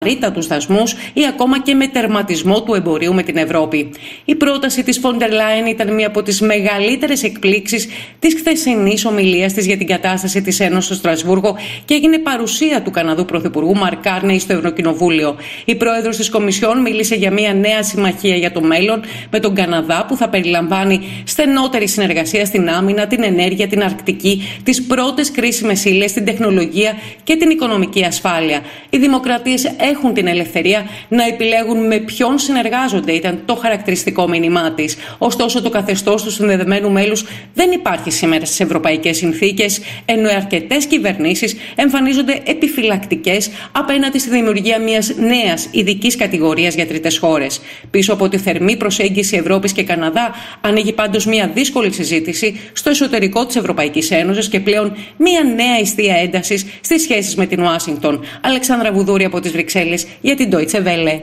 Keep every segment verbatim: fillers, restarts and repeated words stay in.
τους δασμούς ή ακόμα και με τερματισμό του εμπορίου με την Ευρώπη. Η πρόταση της Φόντερ Λάιεν ήταν μία από τις μεγαλύτερες εκπλήξεις της χθεσινής ομιλίας της για την κατάσταση της Ένωσης στο Στρασβούργο και έγινε παρουσία του Καναδού Πρωθυπουργού Μαρκ Κάρνεϊ στο Ευρωκοινοβούλιο. Η πρόεδρος της Κομισιόν μίλησε για μία νέα συμμαχία για το μέλλον με τον Καναδά που θα περιλαμβάνει στενότερη συνεργασία στην άμυνα, την ενέργεια, την Αρκτική, τις πρώτες κρίσιμες ύλες, την τεχνολογία και την οικονομική ασφάλεια. Οι δημοκρατίες έχουν την ελευθερία να επιλέγουν με ποιον συνεργάζονται, ήταν το χαρακτηριστικό μήνυμά της. Ωστόσο, το καθεστώς του συνδεδεμένου μέλους δεν υπάρχει σήμερα στις ευρωπαϊκές συνθήκες, ενώ αρκετές κυβερνήσεις εμφανίζονται επιφυλακτικές απέναντι στη δημιουργία μιας νέας ειδικής κατηγορίας για τρίτες χώρες. Πίσω από τη θερμή προσέγγιση Ευρώπης και Καναδά, ανοίγει πάντως μια δύσκολη συζήτηση στο εσωτερικό της Ευρωπαϊκής Ένωσης και πλέον μια νέα ειστεία έντασης στις σχέσεις με την Ουάσιγκτον. Αλεξάνδρα Βουδούρη από τις Βρυξέλλες για την Deutsche Welle.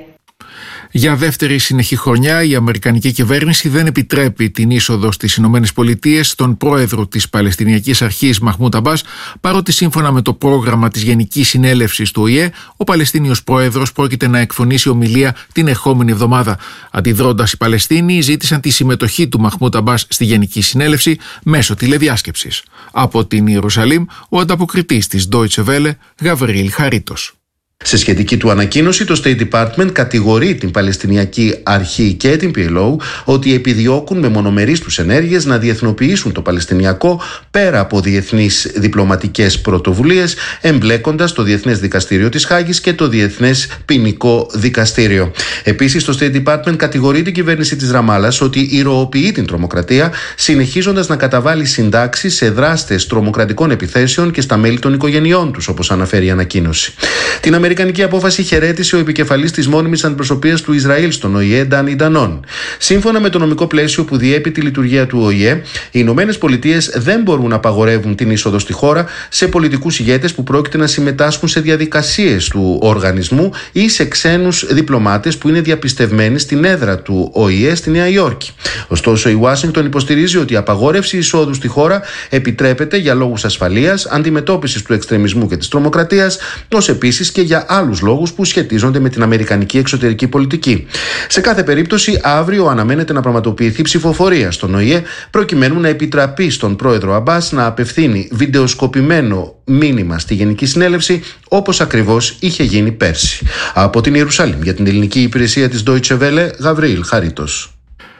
Για δεύτερη συνεχή χρονιά, η Αμερικανική κυβέρνηση δεν επιτρέπει την είσοδο στις Ηνωμένες Πολιτείες στον πρόεδρο της Παλαιστινιακής Αρχής Μαχμούντ Αμπάς, παρότι σύμφωνα με το πρόγραμμα της Γενικής Συνέλευσης του Ο Η Ε, ο Παλαιστίνιος πρόεδρος πρόκειται να εκφωνήσει ομιλία την ερχόμενη εβδομάδα. Αντιδρώντας, οι Παλαιστίνοι ζήτησαν τη συμμετοχή του Μαχμούντ Αμπάς στη Γενική Συνέλευση μέσω τηλεδιάσκεψης. Από την Ιερουσαλήμ, ο ανταποκριτής της Deutsche Welle, Γαβριήλ Χαρίτος. Σε σχετική του ανακοίνωση, το State Department κατηγορεί την Παλαιστινιακή Αρχή και την πι ελ ο ότι επιδιώκουν με μονομερείς τους ενέργειες να διεθνοποιήσουν το Παλαιστινιακό πέρα από διεθνείς διπλωματικές πρωτοβουλίες, εμπλέκοντας το Διεθνές Δικαστήριο της Χάγης και το Διεθνές Ποινικό Δικαστήριο. Επίσης, το State Department κατηγορεί την κυβέρνηση της Ραμάλας ότι ηρωοποιεί την τρομοκρατία, συνεχίζοντας να καταβάλει συντάξεις σε δράστες τρομοκρατικών επιθέσεων και στα μέλη των οικογενειών τους, όπως αναφέρει η ανακοίνωση. Την Αμερικανική απόφαση χαιρέτησε ο επικεφαλής της μόνιμης αντιπροσωπείας του Ισραήλ στον Ο Η Ε, Ντάνι Ντανόν. Σύμφωνα με το νομικό πλαίσιο που διέπει τη λειτουργία του Ο Η Ε, οι Ηνωμένες Πολιτείες δεν μπορούν να απαγορεύουν την είσοδο στη χώρα σε πολιτικούς ηγέτες που πρόκειται να συμμετάσχουν σε διαδικασίες του οργανισμού ή σε ξένους διπλωμάτες που είναι διαπιστευμένοι στην έδρα του Ο Η Ε στη Νέα Υόρκη. Ωστόσο, η Ουάσιγκτον υποστηρίζει ότι η απαγόρευση εισόδου στη χώρα επιτρέπεται για λόγους ασφαλείας, αντιμετώπισης του εξτρεμισμού και της τρομοκρατίας, ως επίσης και για άλλους λόγους που σχετίζονται με την αμερικανική εξωτερική πολιτική. Σε κάθε περίπτωση, αύριο αναμένεται να πραγματοποιηθεί ψηφοφορία στον Ο Η Ε προκειμένου να επιτραπεί στον πρόεδρο Αμπάς να απευθύνει βιντεοσκοπημένο μήνυμα στη Γενική Συνέλευση, όπως ακριβώς είχε γίνει πέρσι. Από την Ιερουσαλήμ για την ελληνική υπηρεσία της Deutsche Welle, Γαβριήλ Χαρίτος.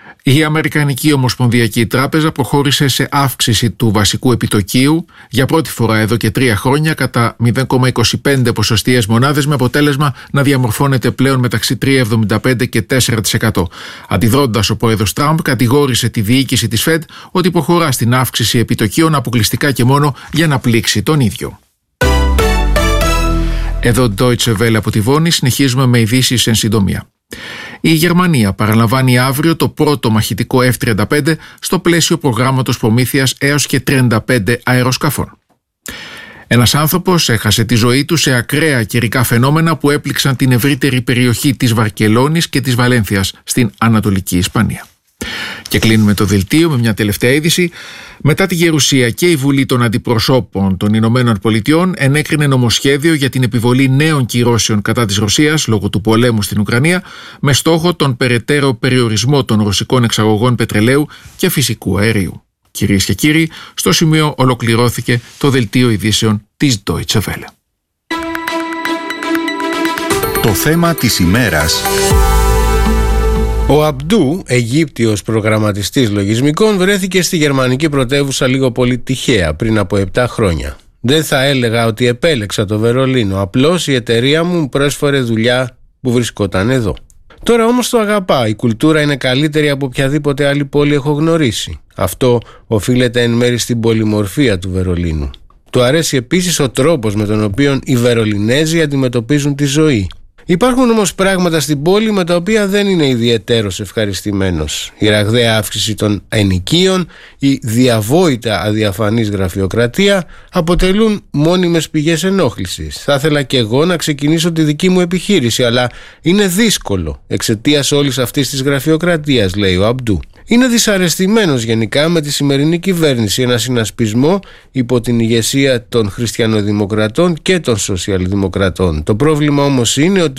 Η Αμερικανική Ομοσπονδιακή Τράπεζα προχώρησε σε αύξηση του βασικού επιτοκίου για πρώτη φορά εδώ και τρία χρόνια κατά μηδέν κόμμα είκοσι πέντε ποσοστιαίες μονάδες, με αποτέλεσμα να διαμορφώνεται πλέον μεταξύ τρία κόμμα εβδομήντα πέντε και τέσσερα τοις εκατό. Αντιδρώντας, ο πρόεδρος Τραμπ κατηγόρησε τη διοίκηση της Φεντ ότι προχωρά στην αύξηση επιτοκίων αποκλειστικά και μόνο για να πλήξει τον ίδιο. Εδώ Deutsche Welle από τη Βόνη, συνεχίζουμε με ειδήσεις εν συντομία. Η Γερμανία παραλαμβάνει αύριο το πρώτο μαχητικό εφ τριάντα πέντε στο πλαίσιο προγράμματος προμήθειας έως και τριάντα πέντε αεροσκαφών. Ένας άνθρωπος έχασε τη ζωή του σε ακραία καιρικά φαινόμενα που έπληξαν την ευρύτερη περιοχή της Βαρκελόνης και της Βαλένθιας στην Ανατολική Ισπανία. Και κλείνουμε το δελτίο με μια τελευταία είδηση. Μετά τη Γερουσία και η Βουλή των Αντιπροσώπων των Ηνωμένων Πολιτειών ενέκρινε νομοσχέδιο για την επιβολή νέων κυρώσεων κατά της Ρωσίας λόγω του πολέμου στην Ουκρανία, με στόχο τον περαιτέρω περιορισμό των ρωσικών εξαγωγών πετρελαίου και φυσικού αερίου. Κυρίες και κύριοι, στο σημείο ολοκληρώθηκε το δελτίο ειδήσεων της Deutsche Welle. Το θέμα της ημέρας. Ο Αμπντού, Αιγύπτιος προγραμματιστής λογισμικών, βρέθηκε στη γερμανική πρωτεύουσα λίγο πολύ τυχαία πριν από επτά χρόνια. Δεν θα έλεγα ότι επέλεξα το Βερολίνο, απλώς η εταιρεία μου πρόσφερε δουλειά που βρισκόταν εδώ. Τώρα όμως το αγαπά, η κουλτούρα είναι καλύτερη από οποιαδήποτε άλλη πόλη έχω γνωρίσει. Αυτό οφείλεται εν μέρει στην πολυμορφία του Βερολίνου. Του αρέσει επίσης ο τρόπος με τον οποίο οι Βερολινέζοι αντιμετωπίζουν τη ζωή. Υπάρχουν όμως πράγματα στην πόλη με τα οποία δεν είναι ιδιαιτέρως ευχαριστημένος. Η ραγδαία αύξηση των ενοικίων, η διαβόητα αδιαφανής γραφειοκρατία αποτελούν μόνιμες πηγές ενόχλησης. Θα ήθελα και εγώ να ξεκινήσω τη δική μου επιχείρηση, αλλά είναι δύσκολο εξαιτίας όλης αυτής της γραφειοκρατίας, λέει ο Αμπντού. Είναι δυσαρεστημένος γενικά με τη σημερινή κυβέρνηση, ένα συνασπισμό υπό την ηγεσία των χριστιανοδημοκρατών και των σοσιαλδημοκρατών. Το πρόβλημα όμως είναι ότι